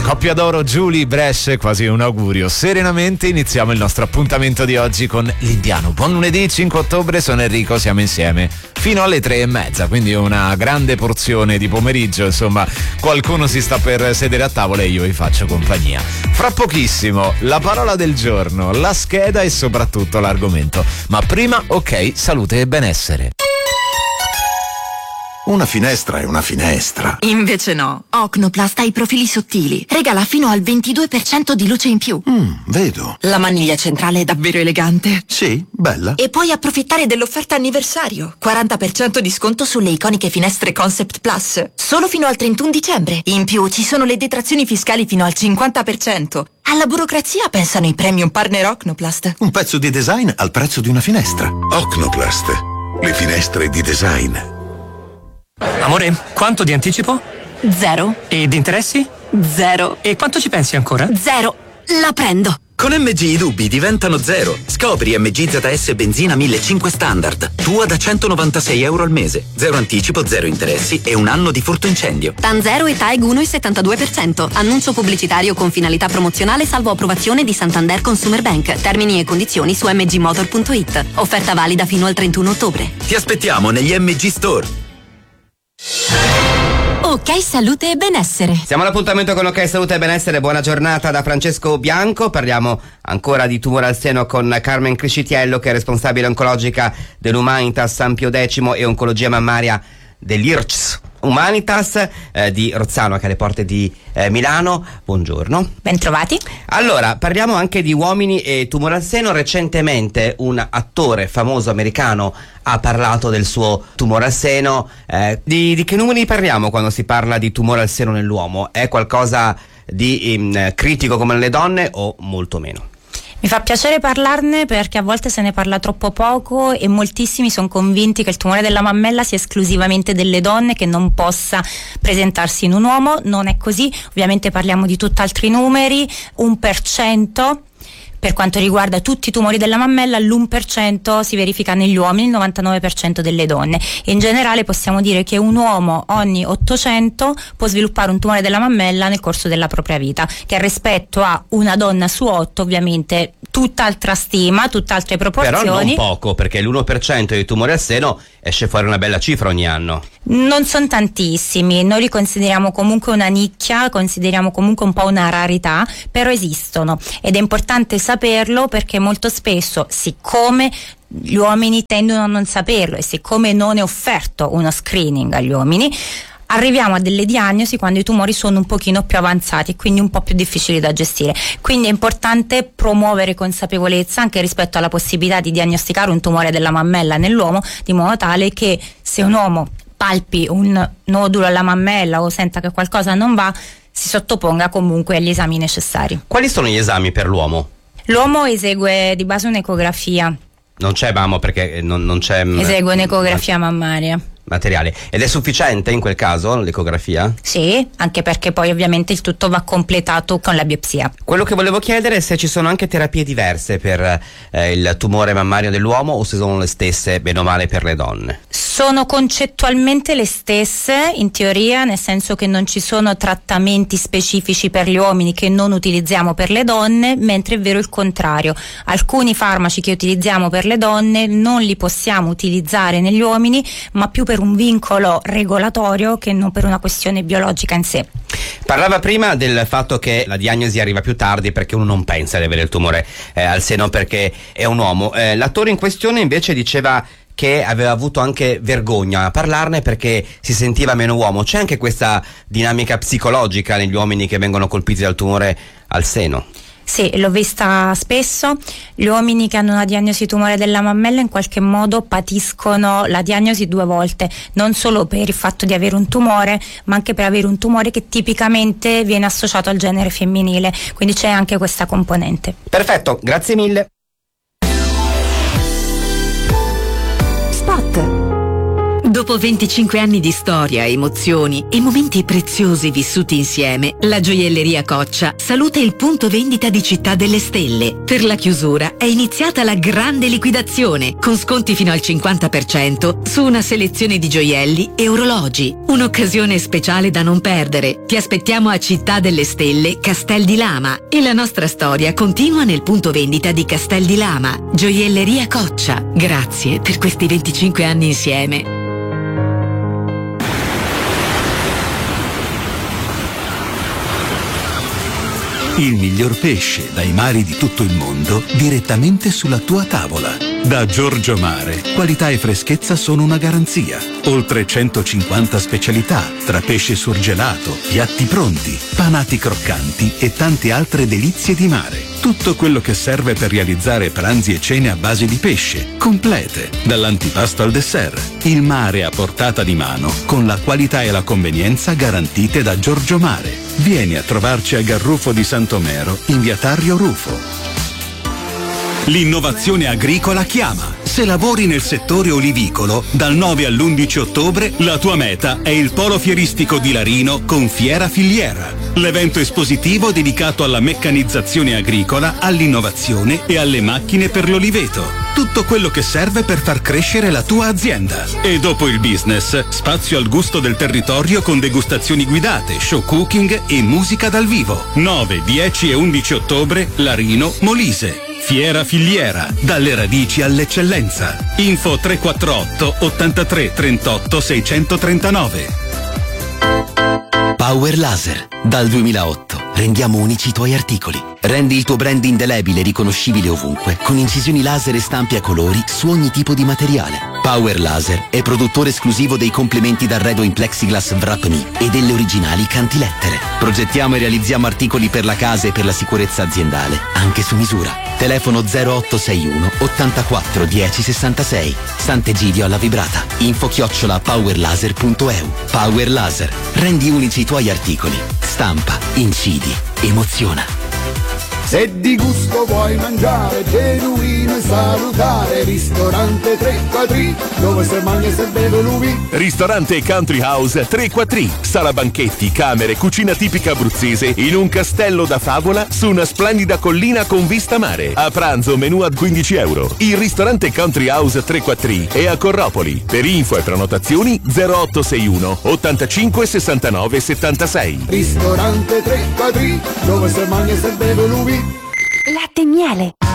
Coppia d'oro Julie Brescia, quasi un augurio. Serenamente iniziamo il nostro appuntamento di oggi con l'Indiano. Buon lunedì 5 ottobre, sono Enrico, siamo insieme fino alle 3:30, quindi una grande porzione di pomeriggio, insomma qualcuno si sta per sedere a tavola e io vi faccio compagnia. Fra pochissimo la parola del giorno, la scheda e soprattutto l'argomento, ma prima ok, salute e benessere. Una finestra è una finestra. Invece no. Ocnoplast ha i profili sottili. Regala fino al 22% di luce in più. Vedo. La maniglia centrale è davvero elegante. Sì, bella. E puoi approfittare dell'offerta anniversario. 40% di sconto sulle iconiche finestre Concept Plus. Solo fino al 31 dicembre. In più ci sono le detrazioni fiscali fino al 50%. Alla burocrazia pensano i premium partner Ocnoplast. Un pezzo di design al prezzo di una finestra. Ocnoplast. Le finestre di design. Amore, quanto di anticipo? 0. E di interessi? 0. E quanto ci pensi ancora? 0. La prendo. Con MG i dubbi diventano 0. Scopri MG ZS benzina 1500 standard. Tua da €196 al mese. 0 anticipo, 0 interessi e un anno di furto incendio. TAN 0 e TAEG 1,72%. Annuncio pubblicitario con finalità promozionale salvo approvazione di Santander Consumer Bank. Termini e condizioni su mgmotor.it. Offerta valida fino al 31 ottobre. Ti aspettiamo negli MG Store. Ok, salute e benessere. Siamo all'appuntamento con Ok Salute e Benessere. Buona giornata da Francesco Bianco. Parliamo ancora di tumore al seno con Carmen Criscitiello, che è responsabile oncologica dell'Humanitas San Pio X e oncologia mammaria dell'IRCS Humanitas di Rozzano, che è alle porte di Milano. Buongiorno. Bentrovati. Allora, parliamo anche di uomini e tumore al seno. Recentemente un attore famoso americano ha parlato del suo tumore al seno. Di che numeri parliamo quando si parla di tumore al seno nell'uomo? È qualcosa di critico come nelle donne o molto meno? Mi fa piacere parlarne perché a volte se ne parla troppo poco e moltissimi sono convinti che il tumore della mammella sia esclusivamente delle donne, che non possa presentarsi in un uomo. Non è così, ovviamente parliamo di tutt'altri numeri. 1% per quanto riguarda tutti i tumori della mammella, l'1% si verifica negli uomini, il 99% delle donne. In generale possiamo dire che un uomo ogni 800 può sviluppare un tumore della mammella nel corso della propria vita, che rispetto a una donna su 8 ovviamente tutt'altra stima, tutt'altre proporzioni. Però non poco, perché l'1% dei tumori al seno esce fuori una bella cifra ogni anno. Non sono tantissimi, noi li consideriamo comunque una nicchia, consideriamo comunque un po' una rarità, però esistono ed è importante saperlo, perché molto spesso, siccome gli uomini tendono a non saperlo e siccome non è offerto uno screening agli uomini, arriviamo a delle diagnosi quando i tumori sono un pochino più avanzati e quindi un po' più difficili da gestire. Quindi è importante promuovere consapevolezza anche rispetto alla possibilità di diagnosticare un tumore della mammella nell'uomo, di modo tale che se un uomo palpi un nodulo alla mammella o senta che qualcosa non va, si sottoponga comunque agli esami necessari. Quali sono gli esami per l'uomo? L'uomo esegue di base un'ecografia. Non c'è mammo perché non c'è... Esegue un'ecografia mammaria. Materiale. Ed è sufficiente in quel caso l'ecografia? Sì, anche perché poi ovviamente il tutto va completato con la biopsia. Quello che volevo chiedere è se ci sono anche terapie diverse per il tumore mammario dell'uomo o se sono le stesse bene o male per le donne. Sono concettualmente le stesse in teoria, nel senso che non ci sono trattamenti specifici per gli uomini che non utilizziamo per le donne, mentre è vero il contrario. Alcuni farmaci che utilizziamo per le donne non li possiamo utilizzare negli uomini, ma più per un vincolo regolatorio che non per una questione biologica in sé. Parlava prima del fatto che la diagnosi arriva più tardi perché uno non pensa di avere il tumore al seno perché è un uomo. L'attore in questione invece diceva che aveva avuto anche vergogna a parlarne perché si sentiva meno uomo. C'è anche questa dinamica psicologica negli uomini che vengono colpiti dal tumore al seno? Sì, l'ho vista spesso. Gli uomini che hanno una diagnosi tumore della mammella in qualche modo patiscono la diagnosi 2 volte, non solo per il fatto di avere un tumore, ma anche per avere un tumore che tipicamente viene associato al genere femminile, quindi c'è anche questa componente. Perfetto, grazie mille. Spot. Dopo 25 anni di storia, emozioni e momenti preziosi vissuti insieme, la gioielleria Coccia saluta il punto vendita di Città delle Stelle. Per la chiusura è iniziata la grande liquidazione, con sconti fino al 50% su una selezione di gioielli e orologi. Un'occasione speciale da non perdere. Ti aspettiamo a Città delle Stelle, Castel di Lama, e la nostra storia continua nel punto vendita di Castel di Lama. Gioielleria Coccia. Grazie per questi 25 anni insieme. Il miglior pesce dai mari di tutto il mondo direttamente sulla tua tavola. Da Giorgio Mare, qualità e freschezza sono una garanzia. Oltre 150 specialità, tra pesce surgelato, piatti pronti, panati croccanti e tante altre delizie di mare. Tutto quello che serve per realizzare pranzi e cene a base di pesce, complete, dall'antipasto al dessert. Il mare a portata di mano, con la qualità e la convenienza garantite da Giorgio Mare. Vieni a trovarci a Garrufo di Santomero, in via Tarrio Rufo. L'innovazione agricola chiama. Se lavori nel settore olivicolo, dal 9 all'11 ottobre la tua meta è il Polo Fieristico di Larino con Fiera Filiera. L'evento espositivo dedicato alla meccanizzazione agricola, all'innovazione e alle macchine per l'oliveto. Tutto quello che serve per far crescere la tua azienda. E dopo il business, spazio al gusto del territorio con degustazioni guidate, show cooking e musica dal vivo. 9, 10 e 11 ottobre, Larino, Molise. Fiera Filiera, dalle radici all'eccellenza. Info 348 83 38 639. Power Laser. Dal 2008 rendiamo unici i tuoi articoli. Rendi il tuo brand indelebile e riconoscibile ovunque con incisioni laser e stampi a colori su ogni tipo di materiale. Power Laser è produttore esclusivo dei complementi d'arredo in plexiglass Wrap-Me e delle originali cantilettere. Progettiamo e realizziamo articoli per la casa e per la sicurezza aziendale, anche su misura. Telefono 0861 84 10 66. Sant'Egidio alla Vibrata. info@powerlaser.eu. Power Laser. Rendi unici i tuoi articoli. Stampa, incidi, emoziona. Se di gusto vuoi mangiare, genuino e salutare, ristorante 3 Quattri, dove se mangia e se beve l'uvi. Ristorante Country House 3 Quattri, sala banchetti, camere, cucina tipica abruzzese in un castello da favola su una splendida collina con vista mare. A pranzo menù a €15. Il ristorante Country House 3 Quattri è a Corropoli. Per info e prenotazioni 0861 85 69 76. Ristorante 3 Quattri, dove se mangia e se beve l'uvi. Latte e miele.